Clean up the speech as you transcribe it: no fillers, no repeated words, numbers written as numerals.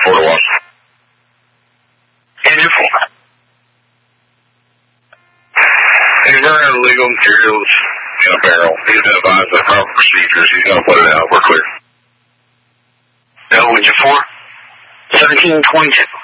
4 to 1. Engine 4. He's running illegal materials in a barrel. He's been advised of proper procedures. He's going to put it out. We're clear. Go, Engine 4. 1722.